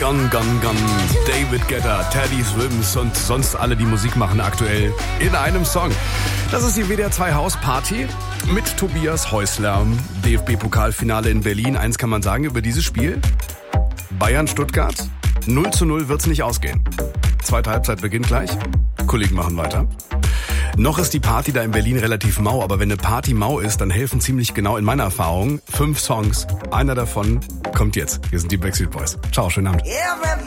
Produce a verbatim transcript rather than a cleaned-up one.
Gun, Gun, Gun. David Guetta, Teddy Swims und sonst alle, die Musik machen, aktuell in einem Song. Das ist die W D R zwei Hausparty mit Tobias Häusler. D F B-Pokalfinale in Berlin. Eins kann man sagen über dieses Spiel. Bayern-Stuttgart. null zu null wird's nicht ausgehen. Zweite Halbzeit beginnt gleich. Kollegen machen weiter. Noch ist die Party da in Berlin relativ mau, aber wenn eine Party mau ist, dann helfen ziemlich genau in meiner Erfahrung fünf Songs. Einer davon kommt jetzt. Hier sind die Backstreet Boys. Ciao, schönen Abend.